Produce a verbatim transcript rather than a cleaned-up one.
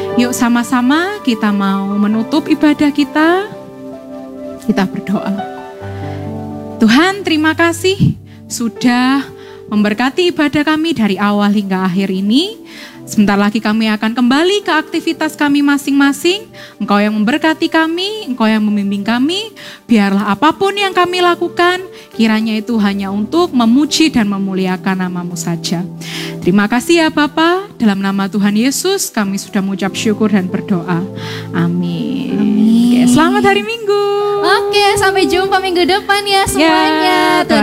Yuk sama-sama kita mau menutup ibadah kita. Kita berdoa. Tuhan, terima kasih sudah memberkati ibadah kami dari awal hingga akhir ini. Sebentar lagi kami akan kembali ke aktivitas kami masing-masing. Engkau yang memberkati kami, Engkau yang membimbing kami. Biarlah apapun yang kami lakukan, kiranya itu hanya untuk memuji dan memuliakan nama-Mu saja. Terima kasih ya Bapa, dalam nama Tuhan Yesus kami sudah mengucap syukur dan berdoa. Amin. Amin. Oke, selamat hari Minggu. Oke, sampai jumpa minggu depan ya semuanya. Ya,